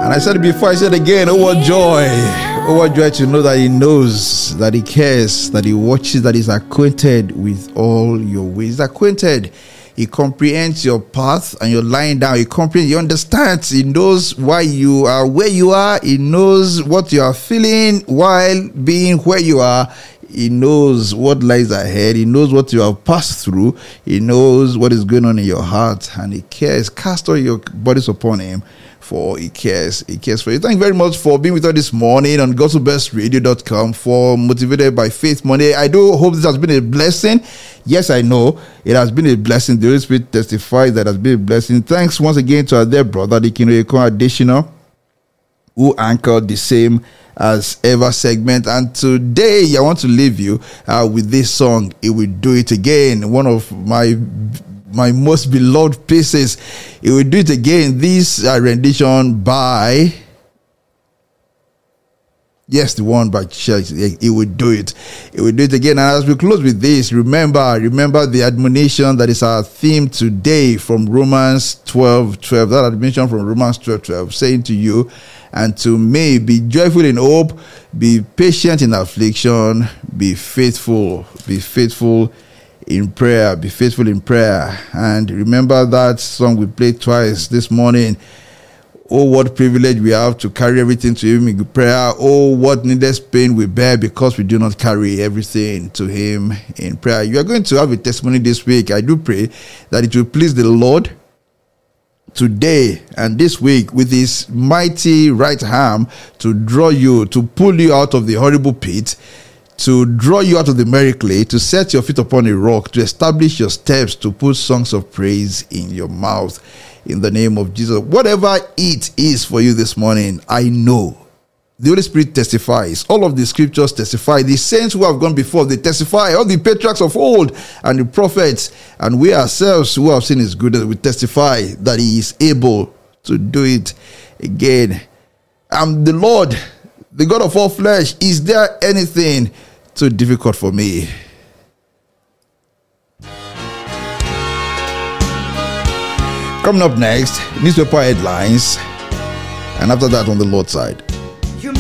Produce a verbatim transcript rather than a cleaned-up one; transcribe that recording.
And I said it before, I said it again. Oh, what joy. Oh, what joy to know that he knows, that he cares, that he watches, that he's acquainted with all your ways. He's acquainted. He comprehends your path and you're lying down. He comprehends, he understands. He knows why you are where you are. He knows what you are feeling while being where you are. He knows what lies ahead. He knows what you have passed through. He knows what is going on in your heart, and he cares. Cast all your bodies upon him, for he cares. He cares for you. Thank you very much for being with us this morning on gospel best radio dot com for Motivated by Faith Monday. I do hope this has been a blessing. Yes, I know it has been a blessing. The Holy Spirit testifies that it has been a blessing. Thanks once again to our dear brother, the Kinoyeko Additional, who anchored the same as ever segment. And today I want to leave you uh, with this song, It Will Do It Again, one of my my most beloved pieces. It Will Do It Again. This uh, rendition by yes the one by Chelsea. It will do it. It will do it again. And as we close with this, remember remember the admonition that is our theme today from Romans twelve twelve. That admonition from Romans twelve twelve, saying to you and to me, be joyful in hope, be patient in affliction, be faithful, be faithful in prayer, be faithful in prayer. And remember that song we played twice this morning. Oh, what privilege we have to carry everything to him in prayer. Oh, what needless pain we bear because we do not carry everything to him in prayer. You are going to have a testimony this week. I do pray that it will please the Lord today and this week with his mighty right arm to draw you, to pull you out of the horrible pit, to draw you out of the merry clay, to set your feet upon a rock, to establish your steps, to put songs of praise in your mouth in the name of Jesus. Whatever it is for you this morning, I know the Holy Spirit testifies. All of the scriptures testify. The saints who have gone before, they testify. All the patriarchs of old and the prophets, and we ourselves who have seen his goodness, we testify that he is able to do it again. I'm the Lord, the God of all flesh. Is there anything too difficult for me? Coming up next, newspaper headlines, and after that on the Lord's side.